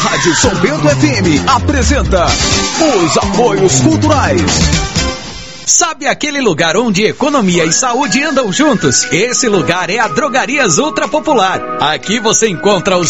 Rádio São Bento FM apresenta os apoios culturais. Sabe aquele lugar onde economia e saúde andam juntos? Esse lugar é a Drogarias Ultra Popular. Aqui você encontra os